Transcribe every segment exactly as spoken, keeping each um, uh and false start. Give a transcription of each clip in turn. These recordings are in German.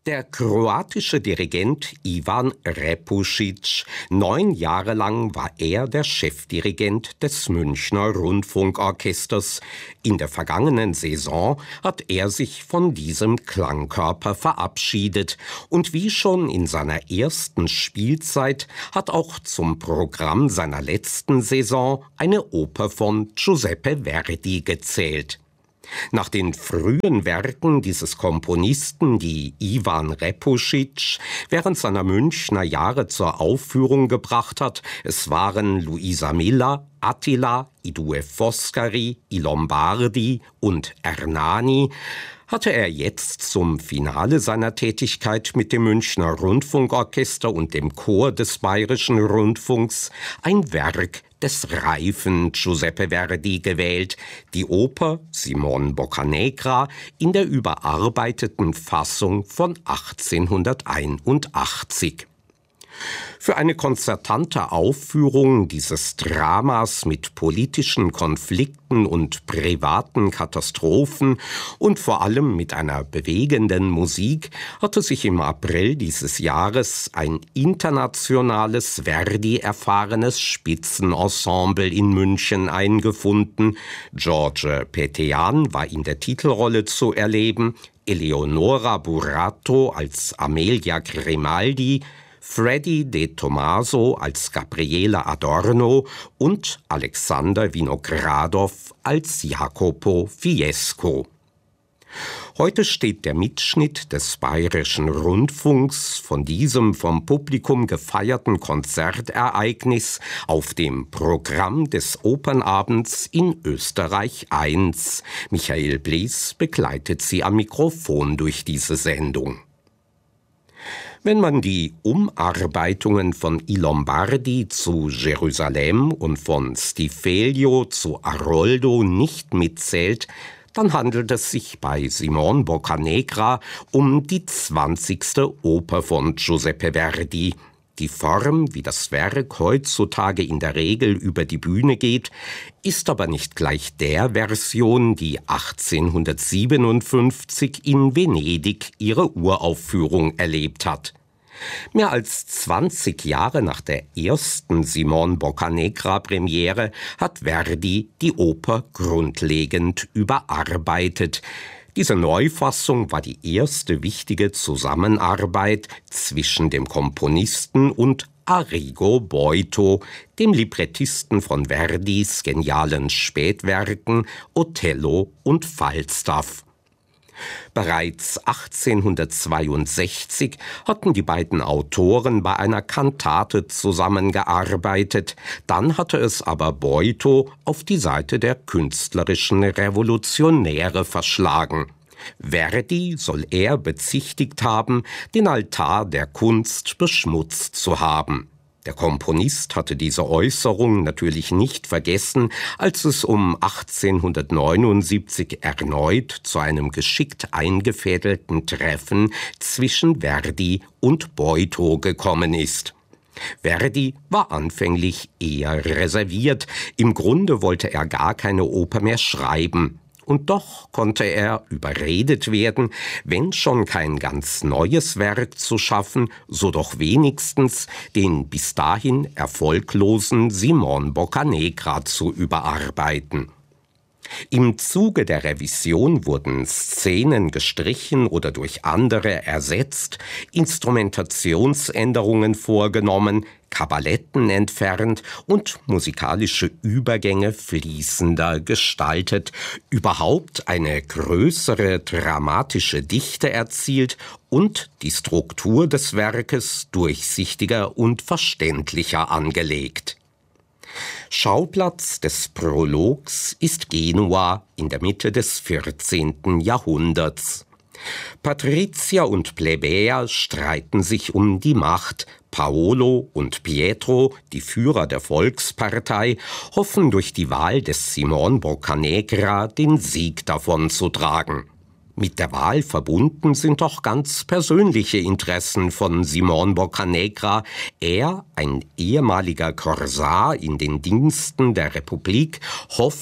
Der kroatische Dirigent Ivan Repušić, neun Jahre lang war er der Chefdirigent des Münchner Rundfunkorchesters. In der vergangenen Saison hat er sich von diesem Klangkörper verabschiedet. Und wie schon in seiner ersten Spielzeit hat auch zum Programm seiner letzten Saison eine Oper von Giuseppe Verdi gezählt. Nach den frühen Werken dieses Komponisten, die Ivan Repušić während seiner Münchner Jahre zur Aufführung gebracht hat, es waren Luisa Miller, Attila, I due Foscari, I Lombardi und Ernani, hatte er jetzt zum Finale seiner Tätigkeit mit dem Münchner Rundfunkorchester und dem Chor des Bayerischen Rundfunks ein Werk des reifen Giuseppe Verdi gewählt, die Oper Simon Boccanegra in der überarbeiteten Fassung von achtzehnhunderteinundachtzig. Für eine konzertante Aufführung dieses Dramas mit politischen Konflikten und privaten Katastrophen und vor allem mit einer bewegenden Musik hatte sich im April dieses Jahres ein internationales Verdi-erfahrenes Spitzenensemble in München eingefunden. George Petejan war in der Titelrolle zu erleben, Eleonora Burato als Amelia Grimaldi, Freddy De Tomaso als Gabriele Adorno und Alexander Vinogradov als Jacopo Fiesco. Heute steht der Mitschnitt des Bayerischen Rundfunks von diesem vom Publikum gefeierten Konzertereignis auf dem Programm des Opernabends in Österreich eins. Michael Blees begleitet Sie am Mikrofon durch diese Sendung. Wenn man die Umarbeitungen von I Lombardi zu Jerusalem und von Stifelio zu Aroldo nicht mitzählt, dann handelt es sich bei Simon Boccanegra um die zwanzigste Oper von Giuseppe Verdi. Die Form, wie das Werk heutzutage in der Regel über die Bühne geht, ist aber nicht gleich der Version, die achtzehnhundertsiebenundfünfzig in Venedig ihre Uraufführung erlebt hat. Mehr als zwanzig Jahre nach der ersten Simon Boccanegra-Premiere hat Verdi die Oper grundlegend überarbeitet. Diese Neufassung war die erste wichtige Zusammenarbeit zwischen dem Komponisten und Arrigo Boito, dem Librettisten von Verdis genialen Spätwerken Othello und Falstaff. Bereits achtzehnhundertzweiundsechzig hatten die beiden Autoren bei einer Kantate zusammengearbeitet. Dann hatte es aber Boito auf die Seite der künstlerischen Revolutionäre verschlagen. Verdi soll er bezichtigt haben, den Altar der Kunst beschmutzt zu haben. Der Komponist hatte diese Äußerung natürlich nicht vergessen, als es um achtzehnhundertneunundsiebzig erneut zu einem geschickt eingefädelten Treffen zwischen Verdi und Boito gekommen ist. Verdi war anfänglich eher reserviert, im Grunde wollte er gar keine Oper mehr schreiben. Und doch konnte er überredet werden, wenn schon kein ganz neues Werk zu schaffen, so doch wenigstens den bis dahin erfolglosen Simon Boccanegra zu überarbeiten. Im Zuge der Revision wurden Szenen gestrichen oder durch andere ersetzt, Instrumentationsänderungen vorgenommen, Kaballetten entfernt und musikalische Übergänge fließender gestaltet, überhaupt eine größere dramatische Dichte erzielt und die Struktur des Werkes durchsichtiger und verständlicher angelegt. Schauplatz des Prologs ist Genua in der Mitte des vierzehnten Jahrhunderts. Patrizier und Plebejer streiten sich um die Macht. Paolo und Pietro, die Führer der Volkspartei, hoffen durch die Wahl des Simon Boccanegra den Sieg davonzutragen. Mit der Wahl verbunden sind auch ganz persönliche Interessen von Simon Boccanegra. Er, ein ehemaliger Korsar in den Diensten der Republik, hofft,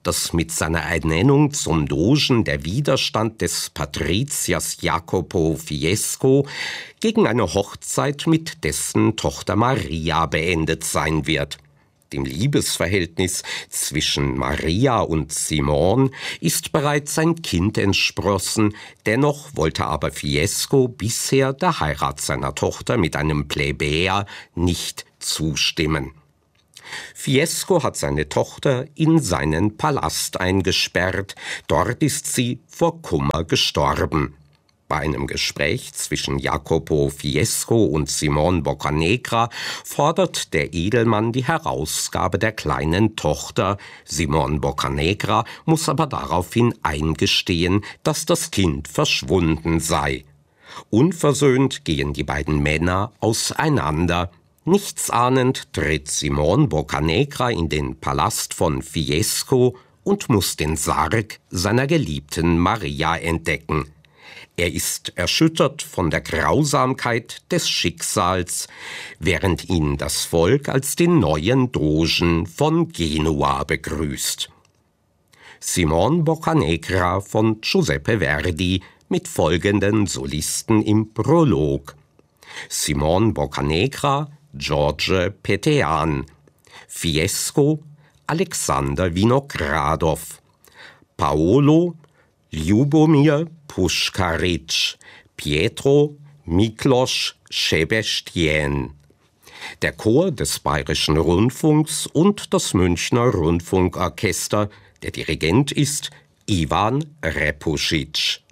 dass mit seiner Ernennung zum Dogen der Widerstand des Patriziers Jacopo Fiesco gegen eine Hochzeit mit dessen Tochter Maria beendet sein wird. Dem Liebesverhältnis zwischen Maria und Simon ist bereits ein Kind entsprossen, dennoch wollte aber Fiesco bisher der Heirat seiner Tochter mit einem Plebejer nicht zustimmen. Fiesco hat seine Tochter in seinen Palast eingesperrt, dort ist sie vor Kummer gestorben. Bei einem Gespräch zwischen Jacopo Fiesco und Simon Boccanegra fordert der Edelmann die Herausgabe der kleinen Tochter. Simon Boccanegra muss aber daraufhin eingestehen, dass das Kind verschwunden sei. Unversöhnt gehen die beiden Männer auseinander. Nichtsahnend tritt Simon Boccanegra in den Palast von Fiesco und muss den Sarg seiner geliebten Maria entdecken. Er ist erschüttert von der Grausamkeit des Schicksals, während ihn das Volk als den neuen Dogen von Genua begrüßt. Simon Boccanegra von Giuseppe Verdi mit folgenden Solisten im Prolog: Simon Boccanegra, George Petean, Fiesco, Alexander Vinogradov, Paolo, Ljubomir Puschkaritsch, Pietro, Miklos Sebestyen. Der Chor des Bayerischen Rundfunks und das Münchner Rundfunkorchester. Der Dirigent ist Ivan Repuschitsch.